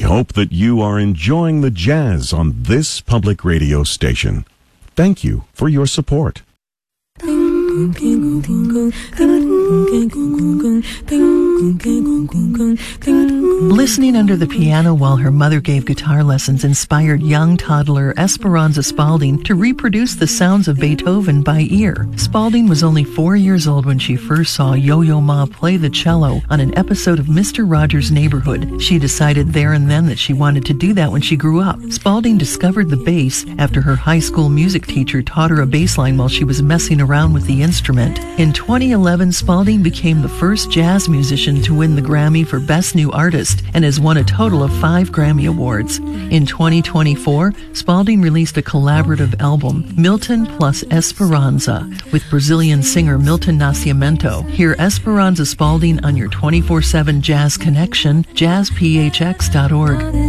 We hope that you are enjoying the jazz on this public radio station. Thank you for your support. Listening under the piano while her mother gave guitar lessons inspired young toddler Esperanza Spalding to reproduce the sounds of Beethoven by ear. Spalding was only 4 years old when she first saw Yo-Yo Ma play the cello on an episode of Mr. Rogers' Neighborhood. She decided there and then that she wanted to do that when she grew up. Spalding discovered the bass after her high school music teacher taught her a bass line while she was messing around with the instrument. In 2011, Spalding became the first jazz musician to win the Grammy for Best New Artist and has won a total of 5 Grammy Awards. In 2024, Spalding released a collaborative album, Milton plus Esperanza, with Brazilian singer Milton Nascimento. Hear Esperanza Spalding on your 24/7 Jazz Connection, jazzphx.org.